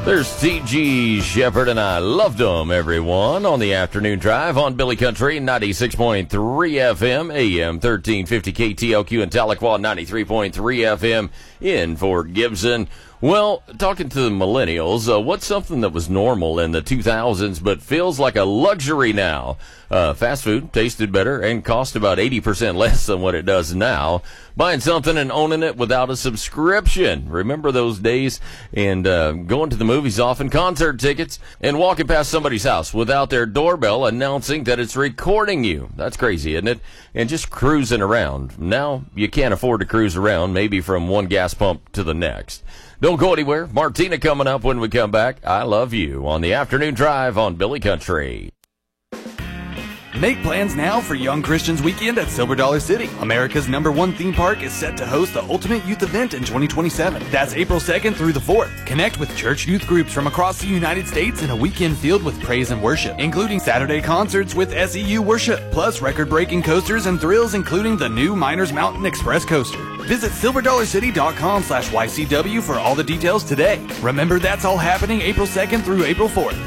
There's T.G. Shepherd and I Loved 'Em, everyone, on the afternoon drive on Billy Country 96.3 FM, AM 1350 KTLQ in Tahlequah, 93.3 FM in Fort Gibson. Well, talking to the millennials, what's something that was normal in the 2000s but feels like a luxury now? Fast food tasted better and cost about 80% less than what it does now. Buying something and owning it without a subscription. Remember those days? And going to the movies often, concert tickets, and walking past somebody's house without their doorbell announcing that it's recording you. That's crazy, isn't it? And just cruising around. Now you can't afford to cruise around, maybe from one gas pump to the next. Don't go anywhere. Martina coming up when we come back. I love you on the afternoon drive on Billy Country. Make plans now for Young Christians Weekend at Silver Dollar City. America's #1 theme park is set to host the ultimate youth event in 2027. That's April 2nd through the 4th. Connect with church youth groups from across the United States in a weekend filled with praise and worship, including Saturday concerts with SEU Worship, plus record-breaking coasters and thrills, including the new Miners Mountain Express coaster. Visit silverdollarcity.com/YCW for all the details today. Remember, that's all happening April 2nd through April 4th.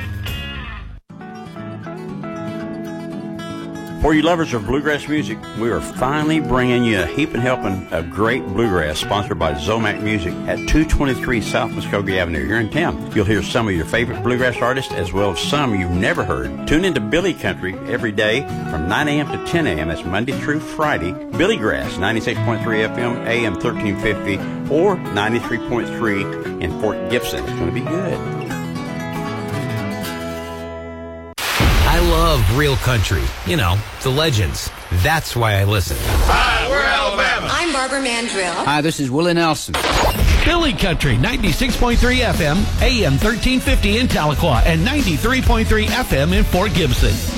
For you lovers of bluegrass music, we are finally bringing you a heaping helping of great bluegrass sponsored by Zomac Music at 223 South Muskogee Avenue here in town. You'll hear some of your favorite bluegrass artists as well as some you've never heard. Tune into Billy Country every day from 9 a.m. to 10 a.m. That's Monday through Friday. Billy Grass, 96.3 FM, AM 1350, or 93.3 in Fort Gibson. It's going to be good. I love real country. You know, the legends. That's why I listen. Hi, we're Alabama. I'm Barbara Mandrill. Hi, this is Willie Nelson. Billy Country, 96.3 FM, AM 1350 in Tahlequah, and 93.3 FM in Fort Gibson.